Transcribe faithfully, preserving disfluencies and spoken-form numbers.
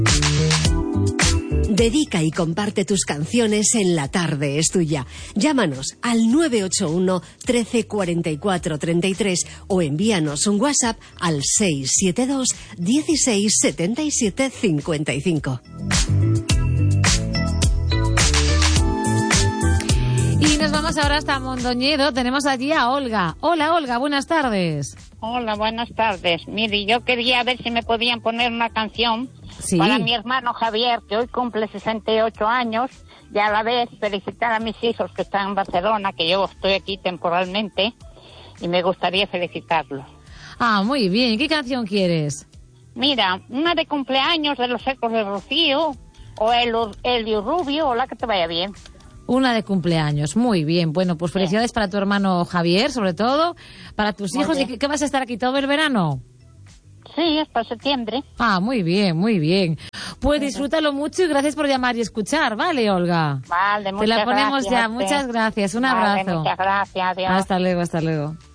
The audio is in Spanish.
Dedica y comparte tus canciones en La Tarde es Tuya. Llámanos al nueve ocho uno, trece, cuarenta y cuatro, treinta y tres o envíanos un WhatsApp al seis siete dos, dieciséis, setenta y siete, cincuenta y cinco. Y nos vamos ahora hasta Mondoñedo. Tenemos allí a Olga. Hola, Olga, buenas tardes. Hola, buenas tardes. Mire, yo quería ver si me podían poner una canción sí. para mi hermano Javier, que hoy cumple sesenta y ocho años, y a la vez felicitar a mis hijos que están en Barcelona, que yo estoy aquí temporalmente, y me gustaría felicitarlos. Ah, muy bien. ¿Qué canción quieres? Mira, una de cumpleaños de Los Ecos de Rocío, o el Elio Rubio, o la que te vaya bien. Una de cumpleaños, muy bien. Bueno, pues felicidades sí. para tu hermano Javier, sobre todo, para tus muy hijos. Bien. ¿Y qué vas a estar aquí todo el verano? Sí, hasta septiembre. Ah, muy bien, muy bien. Pues disfrútalo mucho y gracias por llamar y escuchar, ¿vale, Olga? Vale, muchas gracias. Te la ponemos ya, muchas gracias. Un vale, abrazo. Muchas gracias, adiós. Hasta luego, hasta luego.